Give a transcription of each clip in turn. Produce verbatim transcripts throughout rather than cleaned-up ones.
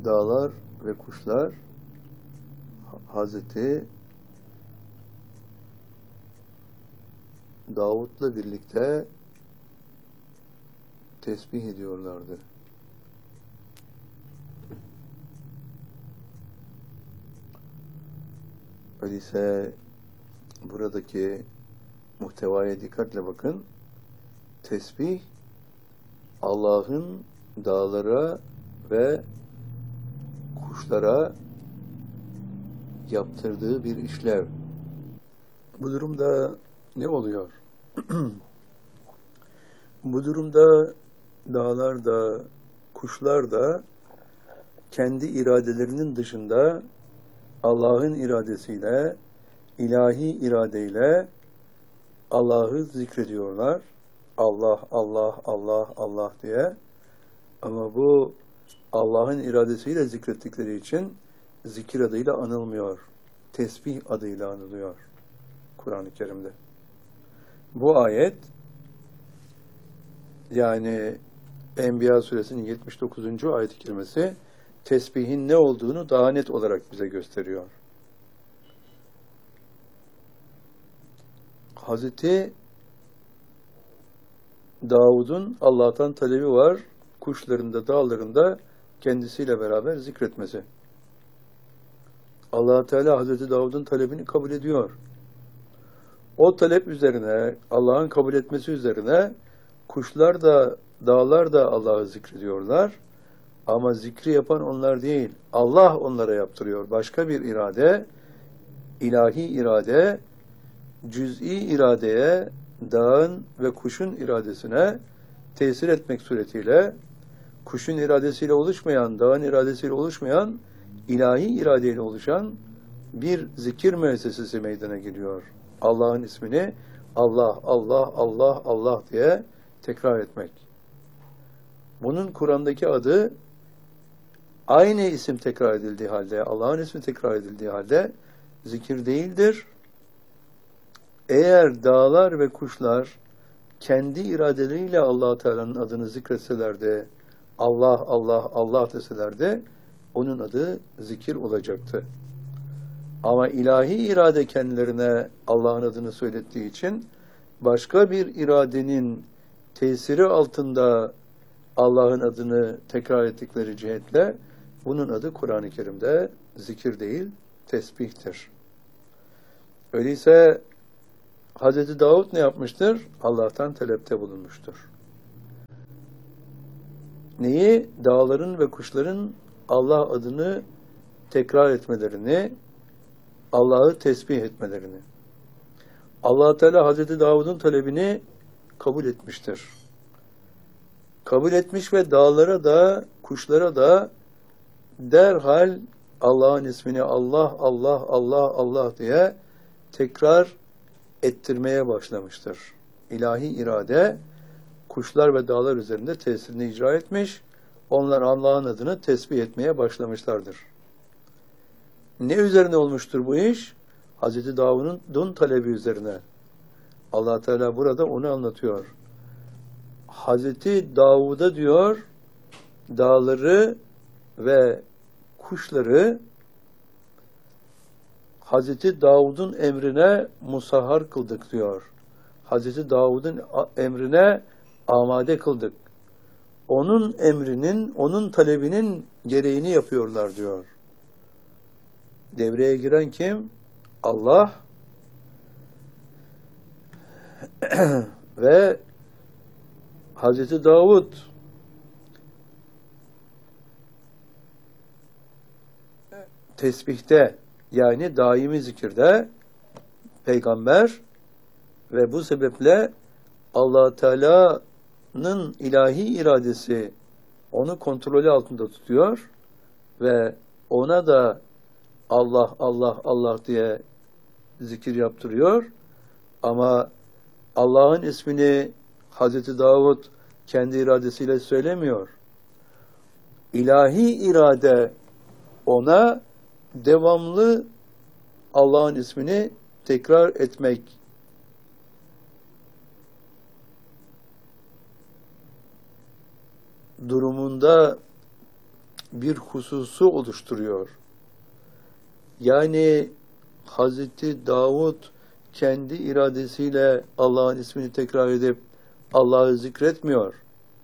dağlar ve kuşlar Hazreti Davud'la birlikte tesbih ediyorlardı. Öyleyse buradaki muhtevaya dikkatle bakın. Tesbih Allah'ın dağlara ve kuşlara yaptırdığı bir işlev. Bu durumda ne oluyor? Bu durumda dağlar da, kuşlar da kendi iradelerinin dışında Allah'ın iradesiyle, ilahi iradeyle Allah'ı zikrediyorlar. Allah, Allah, Allah, Allah diye. Ama bu Allah'ın iradesiyle zikrettikleri için zikir adıyla anılmıyor. Tesbih adıyla anılıyor Kur'an-ı Kerim'de. Bu ayet, yani Enbiya suresinin yetmiş dokuzuncu ayet-i kerimesi tesbihin ne olduğunu daha net olarak bize gösteriyor. Hazreti Davud'un Allah'tan talebi var, kuşlarında, dağlarında kendisiyle beraber zikretmesi. Allah Teala Hazreti Davud'un talebini kabul ediyor. O talep üzerine, Allah'ın kabul etmesi üzerine kuşlar da, dağlar da Allah'ı zikrediyorlar. Ama zikri yapan onlar değil. Allah onlara yaptırıyor. Başka bir irade, ilahi irade, cüz'i iradeye, dağın ve kuşun iradesine tesir etmek suretiyle, kuşun iradesiyle oluşmayan, dağın iradesiyle oluşmayan, ilahi iradeyle oluşan bir zikir müessesesi meydana geliyor. Allah'ın ismini Allah, Allah, Allah, Allah diye tekrar etmek. Bunun Kur'an'daki adı aynı isim tekrar edildiği halde, Allah'ın ismi tekrar edildiği halde zikir değildir. Eğer dağlar ve kuşlar kendi iradeleriyle Allah Teala'nın adını zikretselerdi, Allah, Allah, Allah deselerdi, onun adı zikir olacaktı. Ama ilahi irade kendilerine Allah'ın adını söylettiği için başka bir iradenin tesiri altında Allah'ın adını tekrar ettikleri cihetle bunun adı Kur'an-ı Kerim'de zikir değil, tesbihtir. Öyleyse Hazreti Davud ne yapmıştır? Allah'tan talepte bulunmuştur. Neyi? Dağların ve kuşların Allah adını tekrar etmelerini, Allah'ı tesbih etmelerini. Allah Teala Hazreti Davud'un talebini kabul etmiştir. Kabul etmiş ve dağlara da, kuşlara da derhal Allah'ın ismini Allah, Allah, Allah, Allah diye tekrar ettirmeye başlamıştır. İlahi irade kuşlar ve dağlar üzerinde tesirini icra etmiş, onlar Allah'ın adını tesbih etmeye başlamışlardır. Ne üzerine olmuştur bu iş? Hazreti Davud'un talebi üzerine. Allah Teala burada onu anlatıyor. Hazreti Davud'a diyor, dağları ve kuşları Hazreti Davud'un emrine musahhar kıldık diyor. Hazreti Davud'un emrine amade kıldık. Onun emrinin, onun talebinin gereğini yapıyorlar diyor. Devreye giren kim? Allah ve Hazreti Davud tesbihte, yani daimi zikirde peygamber ve bu sebeple Allah Teala'nın ilahi iradesi onu kontrolü altında tutuyor ve ona da Allah, Allah, Allah diye zikir yaptırıyor. Ama Allah'ın ismini Hazreti Davud kendi iradesiyle söylemiyor. İlahi irade ona devamlı Allah'ın ismini tekrar etmek durumunda bir hususu oluşturuyor. Yani Hazreti Davud kendi iradesiyle Allah'ın ismini tekrar edip Allah'ı zikretmiyor.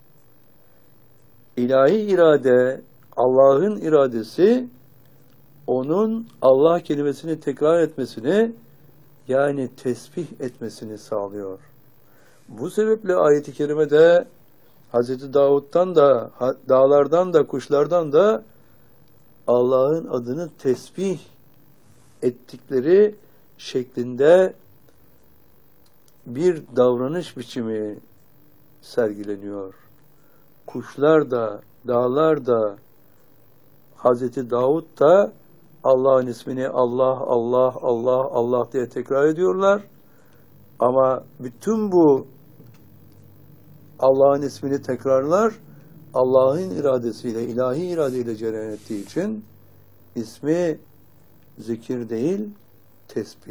İlahi irade, Allah'ın iradesi onun Allah kelimesini tekrar etmesini, yani tesbih etmesini sağlıyor. Bu sebeple ayet-i kerimede Hazreti Davud'dan da, dağlardan da, kuşlardan da Allah'ın adını tesbih ettikleri şeklinde bir davranış biçimi sergileniyor. Kuşlar da, dağlar da, Hazreti Davud da Allah'ın ismini Allah, Allah, Allah, Allah diye tekrar ediyorlar. Ama bütün bu Allah'ın ismini tekrarlar, Allah'ın iradesiyle, ilahi iradeyle cereyan ettiği için ismi zikir değil, tesbih.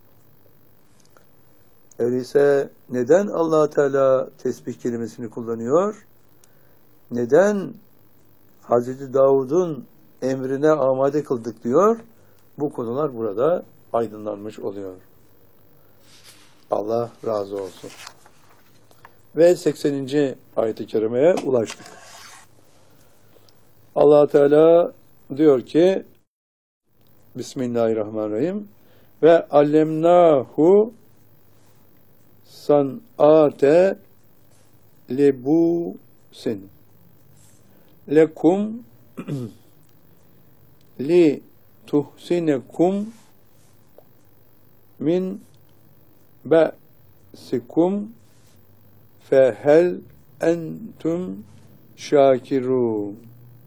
Öyleyse neden Allah Teala tesbih kelimesini kullanıyor? Neden Hazreti Davud'un emrine amade kıldık diyor? Bu konular burada aydınlanmış oluyor. Allah razı olsun. Ve sekseninci ayet-i kerimeye ulaştık. Allah Teala diyor ki Bismillahirrahmanirrahim ve allemnahu san'ate lebusin lekum li tuhsinekum min ba'sikum fehel entum şakirun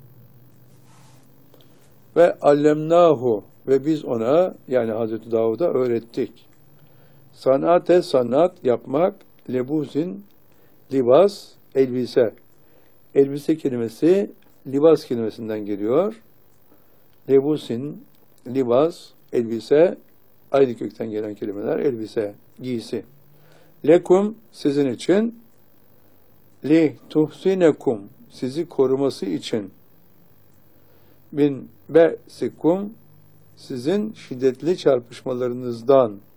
ve allemnahu ve biz ona, yani Hazreti Davud'a öğrettik. Sanate, sanat yapmak, lebusin libas, elbise. Elbise kelimesi libas kelimesinden geliyor. Lebusin libas, elbise aynı kökten gelen kelimeler. Elbise, giysi. Lekum sizin için, li tuhsinekum sizi koruması için, bin be'sikum sizin şiddetli çarpışmalarınızdan,